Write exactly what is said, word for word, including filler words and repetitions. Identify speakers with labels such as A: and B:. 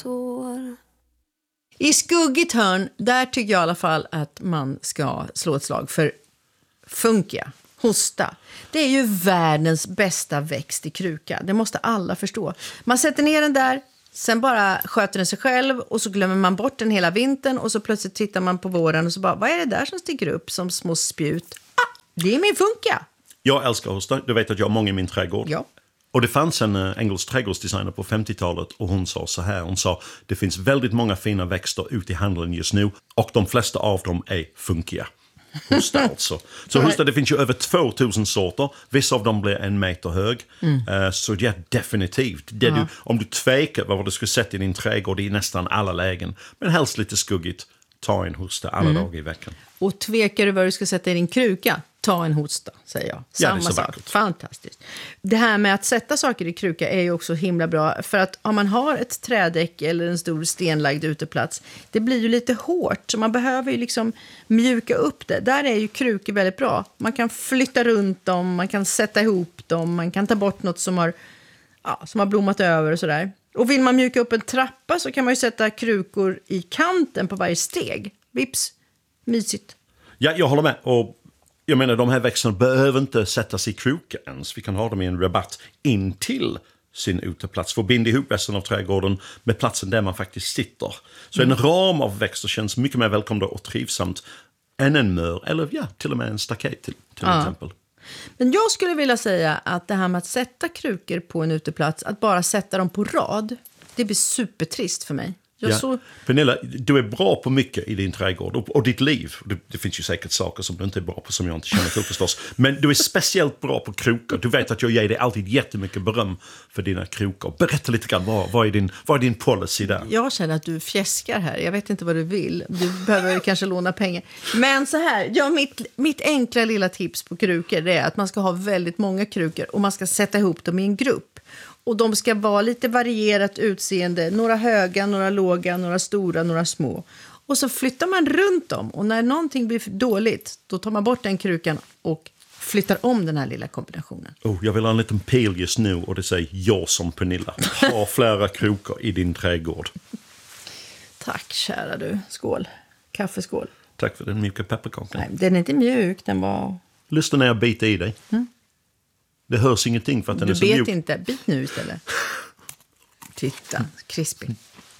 A: tår.
B: I skuggigt hörn, där tycker jag i alla fall att man ska slå ett slag för funkia, hosta. Det är ju världens bästa växt i kruka. Det måste alla förstå. Man sätter ner den där, sen bara sköter den sig själv och så glömmer man bort den hela vintern och så plötsligt tittar man på våren och så bara, vad är det där som sticker upp som små spjut? Ah, det är min funkia.
C: Jag älskar hosta. Du vet att jag har många i min trädgård.
B: Ja.
C: Och det fanns en uh, engelsk trädgårdsdesigner på femtiotalet och hon sa så här. Hon sa, det finns väldigt många fina växter ute i handeln just nu och de flesta av dem är funkiga. Hosta alltså. Så hosta, det finns ju över tvåtusen sorter. Vissa av dem blir en meter hög. Mm. Uh, så ja, definitivt. Det
B: Ja.
C: du, om du tvekar vad du ska sätta i din trädgård i nästan alla lägen. Men helst lite skuggigt. Ta en hosta alla mm. dagar i veckan.
B: Och tvekar du vad du ska sätta i din kruka? Ta en hosta, säger jag. Samma
C: Ja, det är så
B: sak.
C: vackert.
B: Fantastiskt. Det här med att sätta saker i kruka är ju också himla bra. För att om man har ett trädäck eller en stor stenlagd uteplats, det blir ju lite hårt. Så man behöver ju liksom mjuka upp det. Där är ju krukor väldigt bra. Man kan flytta runt dem, man kan sätta ihop dem, man kan ta bort något som har, ja, som har blommat över och sådär. Och vill man mjuka upp en trappa så kan man ju sätta krukor i kanten på varje steg. Vips, mysigt.
C: Ja, jag håller med. Och jag menar, de här växterna behöver inte sättas i kruka ens. Vi kan ha dem i en rabatt in till sin uteplats. För att binda ihop resten av trädgården med platsen där man faktiskt sitter. Så mm. en ram av växter känns mycket mer välkomna och trivsamt än en mör. Eller ja, till och med en staket till, till
B: Ja.
C: exempel.
B: Men jag skulle vilja säga att det här med att sätta krukor på en uteplats, att bara sätta dem på rad, det blir supertrist för mig. Jag
C: Ja.
B: så...
C: Pernilla, du är bra på mycket i din trädgård och, och ditt liv. Det, det finns ju säkert saker som du inte är bra på som jag inte känner till förstås. Men du är speciellt bra på krokar. Du vet att jag ger dig alltid jättemycket beröm för dina krokar. Berätta lite grann, vad, vad, är, din, vad är din policy där?
B: Jag känner att du fjäskar här. Jag vet inte vad du vill. Du behöver kanske låna pengar. Men så här, ja, mitt, mitt enkla lilla tips på krukor är att man ska ha väldigt många krukor och man ska sätta ihop dem i en grupp. Och de ska vara lite varierat utseende. Några höga, några låga, några stora, några små. Och så flyttar man runt dem. Och när någonting blir dåligt, då tar man bort den krukan och flyttar om den här lilla kombinationen.
C: Oh, jag vill ha en liten pil just nu och det säger jag som Pernilla. Ha flera krokar i din trädgård.
B: Tack, kära du. Skål. Kaffeskål.
C: Tack för den mjuka pepparkakan.
B: Nej, den är inte mjuk, den var...
C: Lyssna när jag biter i dig. Mm. Det hörs ingenting för att den
B: du
C: är så
B: vet
C: mjuk.
B: inte. Bit nu istället. Titta, krispig.